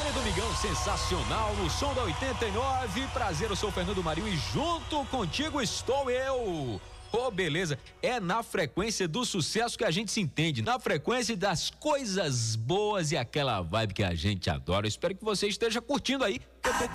Aquele domingão sensacional no som da 89. Prazer, eu sou o Fernando Marinho e junto contigo estou eu. Oh, beleza. É na frequência do sucesso que a gente se entende, na frequência das coisas boas e aquela vibe que a gente adora. Eu espero que você esteja curtindo aí. Eu tô